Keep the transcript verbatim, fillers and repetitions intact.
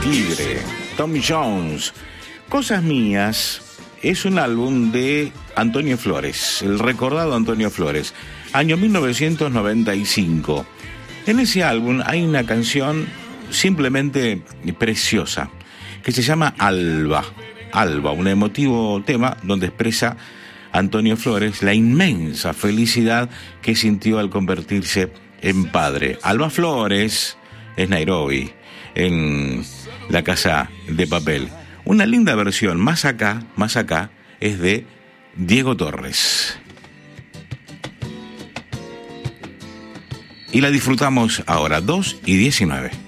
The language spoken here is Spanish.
Tigre, Tom Jones. Cosas Mías es un álbum de Antonio Flores, el recordado Antonio Flores, año mil novecientos noventa y cinco. En ese álbum hay una canción simplemente preciosa que se llama Alba. Alba, un emotivo tema donde expresa Antonio Flores la inmensa felicidad que sintió al convertirse en padre. Alba Flores es Nairobi, en La Casa de Papel. Una linda versión, más acá, más acá, es de Diego Torres. Y la disfrutamos ahora, dos y diecinueve.